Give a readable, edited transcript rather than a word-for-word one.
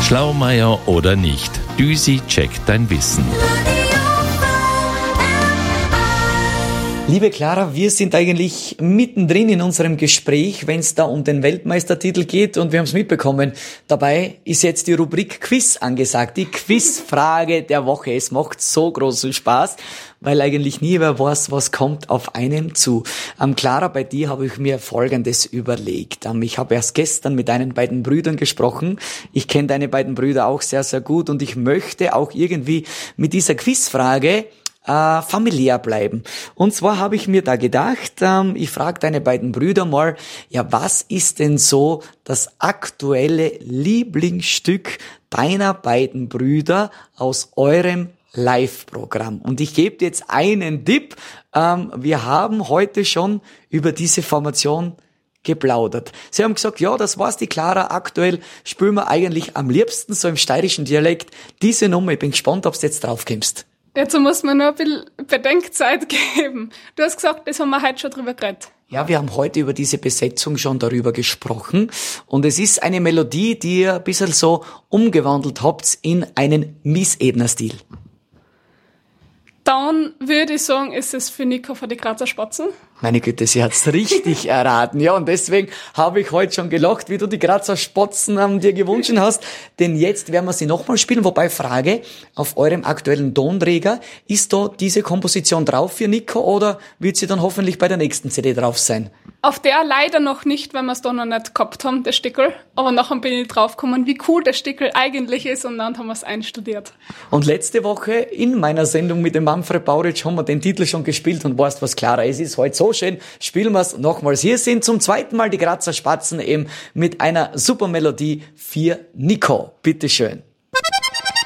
Schlaumeier oder nicht, Düsi checkt dein Wissen. Liebe Clara, wir sind eigentlich mittendrin in unserem Gespräch, wenn es da um den Weltmeistertitel geht, und wir haben es mitbekommen. Dabei ist jetzt die Rubrik Quiz angesagt, die Quizfrage der Woche. Es macht so großen Spaß, weil eigentlich nie wer weiß, was kommt auf einen zu. Clara, bei dir habe ich mir Folgendes überlegt. Ich habe erst gestern mit deinen beiden Brüdern gesprochen. Ich kenne deine beiden Brüder auch sehr, sehr gut, und ich möchte auch irgendwie mit dieser Quizfrage familiär bleiben. Und zwar habe ich mir da gedacht, ich frage deine beiden Brüder mal, ja, was ist denn so das aktuelle Lieblingsstück deiner beiden Brüder aus eurem Live-Programm? Und ich gebe dir jetzt einen Tipp. Wir haben heute schon über diese Formation geplaudert. Sie haben gesagt, ja, das war's, die Clara, aktuell spielen wir eigentlich am liebsten so im steirischen Dialekt diese Nummer. Ich bin gespannt, ob du jetzt drauf kommst. Dazu muss man nur ein bisschen Bedenkzeit geben. Du hast gesagt, das haben wir heute schon drüber geredet. Ja, wir haben heute über diese Besetzung schon darüber gesprochen. Und es ist eine Melodie, die ihr ein bisschen so umgewandelt habt in einen Miss-Ebner-Stil. Dann würde ich sagen, ist es für Nico von die Grazer Spatzen. Meine Güte, sie hat's richtig erraten. Ja, und deswegen habe ich heute schon gelacht, wie du die Grazer Spatzen dir gewünscht hast. Denn jetzt werden wir sie nochmal spielen. Wobei, Frage, auf eurem aktuellen Tonträger, ist da diese Komposition drauf für Nico, oder wird sie dann hoffentlich bei der nächsten CD drauf sein? Auf der leider noch nicht, weil wir es da noch nicht gehabt haben, das Stickel. Aber nachher bin ich draufgekommen, wie cool das Stickel eigentlich ist, und dann haben wir es einstudiert. Und letzte Woche in meiner Sendung mit dem Manfred Bauritsch haben wir den Titel schon gespielt, und weißt was, Clara, es ist heute so schön, spielen wir es nochmals. Hier sind zum zweiten Mal die Grazer Spatzen eben mit einer super Melodie für Nico. Bitteschön.